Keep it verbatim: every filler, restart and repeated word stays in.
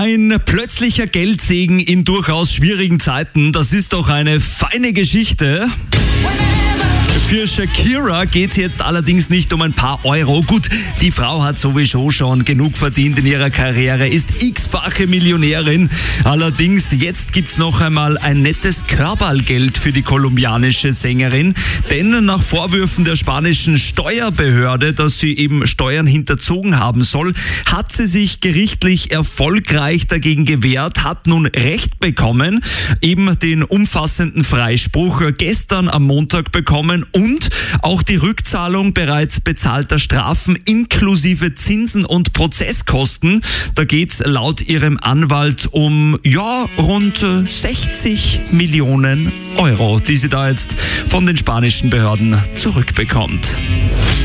Ein plötzlicher Geldsegen in durchaus schwierigen Zeiten, das ist doch eine feine Geschichte. Für Shakira geht's jetzt allerdings nicht um ein paar Euro. Gut, die Frau hat sowieso schon genug verdient in ihrer Karriere, ist x-fache Millionärin. Allerdings, jetzt gibt's noch einmal ein nettes Körperlgeld für die kolumbianische Sängerin. Denn nach Vorwürfen der spanischen Steuerbehörde, dass sie eben Steuern hinterzogen haben soll, hat sie sich gerichtlich erfolgreich dagegen gewehrt, hat nun Recht bekommen, eben den umfassenden Freispruch gestern am Montag bekommen und auch die Rückzahlung bereits bezahlter Strafen inklusive Zinsen und Prozesskosten. Da geht's laut ihrem Anwalt um ja rund sechzig Millionen Euro, die sie da jetzt von den spanischen Behörden zurückbekommt.